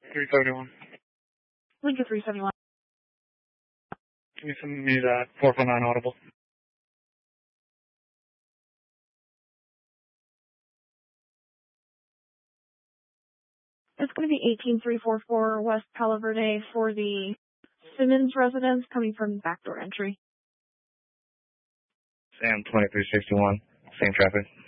371. Lincoln 371. Can you send me that 449 audible? It's going to be 18344 West Palo Verde for the Simmons residence coming from backdoor entry. Sam 2361. Same traffic.